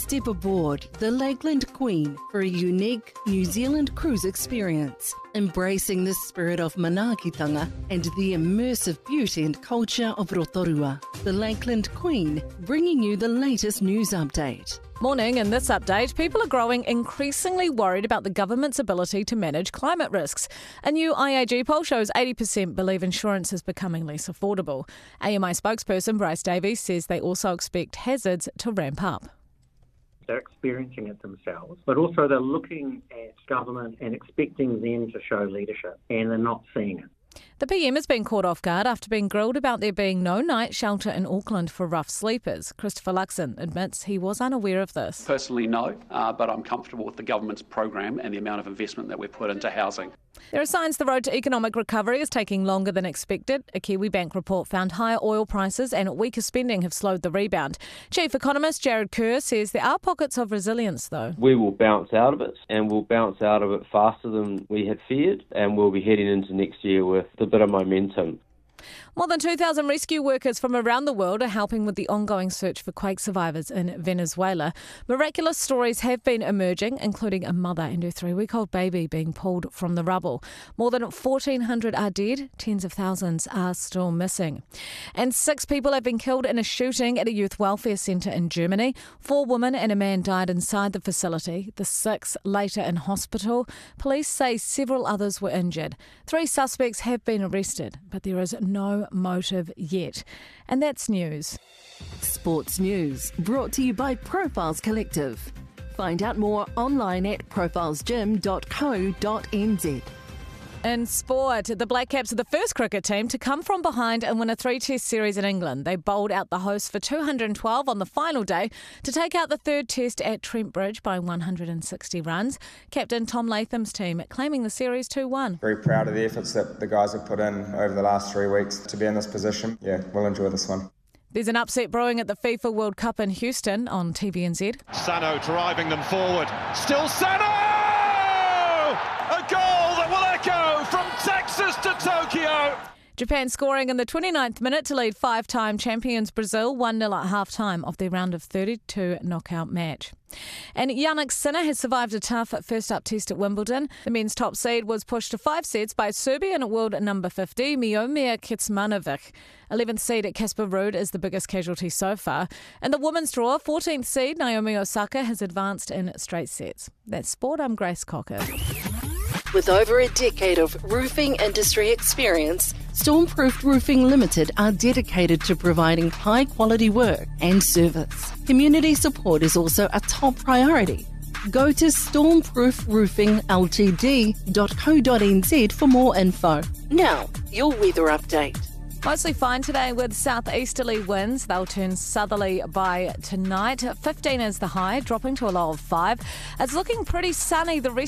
Step aboard the Lakeland Queen for a unique New Zealand cruise experience, embracing the spirit of manaakitanga and the immersive beauty and culture of Rotorua. The Lakeland Queen, bringing you the latest news update. Morning. In this update, people are growing increasingly worried about the government's ability to manage climate risks. A new IAG poll shows 80% believe insurance is becoming less affordable. AMI spokesperson Bryce Davies says they also expect hazards to ramp up. They're experiencing it themselves, but also they're looking at government and expecting them to show leadership, and they're not seeing it. The PM has been caught off guard after being grilled about there being no night shelter in Auckland for rough sleepers. Christopher Luxon admits he was unaware of this. Personally, no, but I'm comfortable with the government's program and the amount of investment that we've put into housing. There are signs the road to economic recovery is taking longer than expected. A Kiwibank report found higher oil prices and weaker spending have slowed the rebound. Chief economist Jared Kerr says there are pockets of resilience, though. We will bounce out of it, and we'll bounce out of it faster than we had feared, and we'll be heading into next year with a bit of momentum. More than 2,000 rescue workers from around the world are helping with the ongoing search for quake survivors in Venezuela. Miraculous stories have been emerging, including a mother and her 3-week-old baby being pulled from the rubble. More than 1,400 are dead, tens of thousands are still missing. And 6 people have been killed in a shooting at a youth welfare centre in Germany. 4 women and a man died inside the facility, the 6th later in hospital. Police say several others were injured. 3 suspects have been arrested, but there is no motive yet. And that's news. Sports news brought to you by Profiles Collective. Find out more online at profilesgym.co.nz. In sport, the Black Caps are the first cricket team to come from behind and win a 3-test series in England. They bowled out the hosts for 212 on the final day to take out the 3rd test at Trent Bridge by 160 runs. Captain Tom Latham's team claiming the series 2-1. Very proud of the efforts that the guys have put in over the last 3 weeks to be in this position. Yeah, we'll enjoy this one. There's an upset brewing at the FIFA World Cup in Houston on TVNZ. Sano driving them forward. Still Sano! A goal that will echo from Texas to Tokyo. Japan scoring in the 29th minute to lead 5-time champions Brazil 1-0 at half-time of their round of 32 knockout match. And Jannik Sinner has survived a tough first-up test at Wimbledon. The men's top seed was pushed to 5 sets by Serbian world number 50, Miomir Kecmanovic. 11th seed at Casper Ruud is the biggest casualty so far. In the women's draw, 14th seed Naomi Osaka has advanced in straight sets. That's sport. I'm Grace Cocker. With over a decade of roofing industry experience, Stormproof Roofing Limited are dedicated to providing high-quality work and service. Community support is also a top priority. Go to stormproofroofingltd.co.nz for more info. Now, your weather update. Mostly fine today with southeasterly winds. They'll turn southerly by tonight. 15 is the high, dropping to a low of 5. It's looking pretty sunny the rest